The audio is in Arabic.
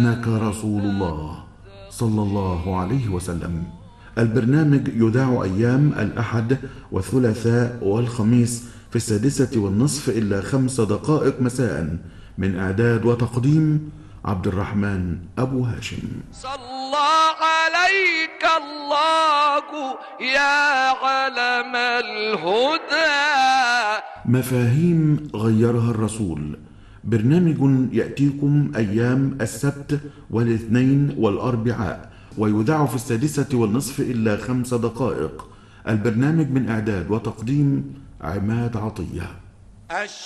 إنك رسول الله صلى الله عليه وسلم. البرنامج يذاع أيام الأحد والثلاثاء والخميس في 6:30 إلا 5 دقائق مساء. من إعداد وتقديم عبد الرحمن أبو هاشم. صلى عليك الله يا علم الهدى. مفاهيم غيرها الرسول. برنامج يأتيكم أيام السبت والاثنين والأربعاء، ويذاع في 6:30 إلا 5 دقائق. البرنامج من إعداد وتقديم عماد عطية.